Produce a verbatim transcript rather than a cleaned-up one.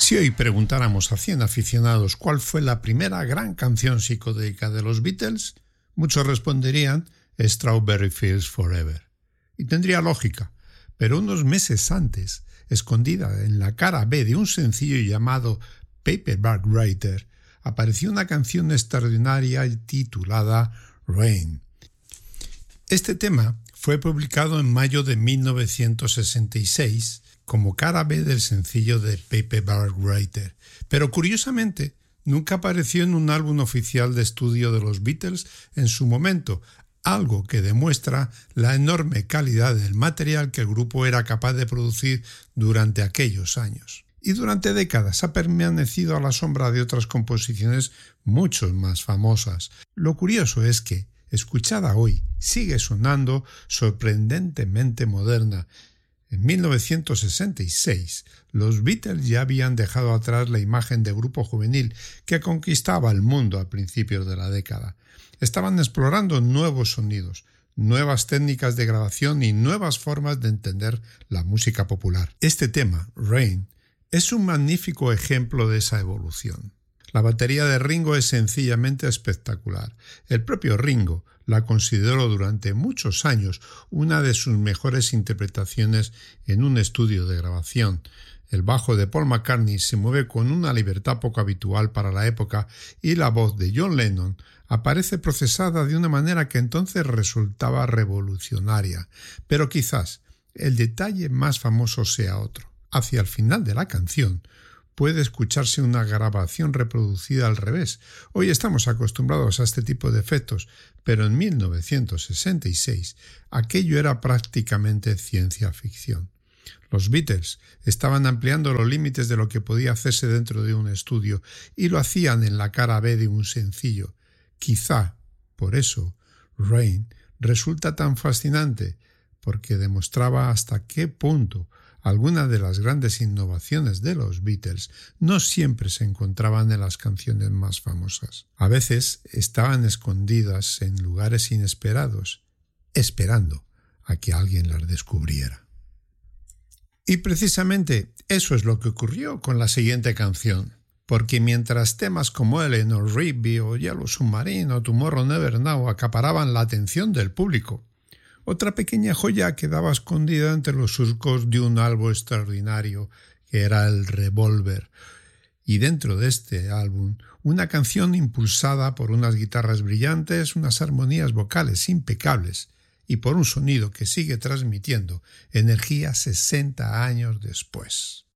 Si hoy preguntáramos a cien aficionados cuál fue la primera gran canción psicodélica de los Beatles, muchos responderían Strawberry Fields Forever. Y tendría lógica, pero unos meses antes, escondida en la cara B de un sencillo llamado Paperback Writer, apareció una canción extraordinaria titulada Rain. Este tema fue publicado en mayo de mil novecientos sesenta y seis como cara B del sencillo de Paperback Writer, pero curiosamente nunca apareció en un álbum oficial de estudio de los Beatles en su momento, algo que demuestra la enorme calidad del material que el grupo era capaz de producir durante aquellos años. Y durante décadas ha permanecido a la sombra de otras composiciones mucho más famosas. Lo curioso es que, escuchada hoy, sigue sonando sorprendentemente moderna. En mil novecientos sesenta y seis, los Beatles ya habían dejado atrás la imagen de grupo juvenil que conquistaba el mundo a principios de la década. Estaban explorando nuevos sonidos, nuevas técnicas de grabación y nuevas formas de entender la música popular. Este tema, Rain, es un magnífico ejemplo de esa evolución. La batería de Ringo es sencillamente espectacular. El propio Ringo la consideró durante muchos años una de sus mejores interpretaciones en un estudio de grabación. El bajo de Paul McCartney se mueve con una libertad poco habitual para la época y la voz de John Lennon aparece procesada de una manera que entonces resultaba revolucionaria. Pero quizás el detalle más famoso sea otro. Hacia el final de la canción puede escucharse una grabación reproducida al revés. Hoy estamos acostumbrados a este tipo de efectos, pero en mil novecientos sesenta y seis aquello era prácticamente ciencia ficción. Los Beatles estaban ampliando los límites de lo que podía hacerse dentro de un estudio y lo hacían en la cara B de un sencillo. Quizá, por eso, Rain resulta tan fascinante, porque demostraba hasta qué punto algunas de las grandes innovaciones de los Beatles no siempre se encontraban en las canciones más famosas. A veces estaban escondidas en lugares inesperados, esperando a que alguien las descubriera. Y precisamente eso es lo que ocurrió con la siguiente canción, porque mientras temas como Eleanor Rigby o Yellow Submarine o Tomorrow Never Now acaparaban la atención del público, otra pequeña joya quedaba escondida entre los surcos de un álbum extraordinario que era el Revolver. Y dentro de este álbum, una canción impulsada por unas guitarras brillantes, unas armonías vocales impecables y por un sonido que sigue transmitiendo energía sesenta años después.